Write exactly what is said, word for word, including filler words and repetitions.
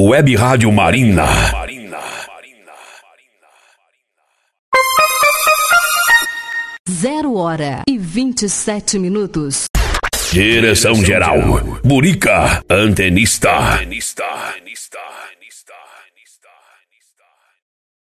Web Rádio Marina. Zero hora e vinte e sete minutos. Direção geral, Burica, antenista. antenista. antenista. antenista.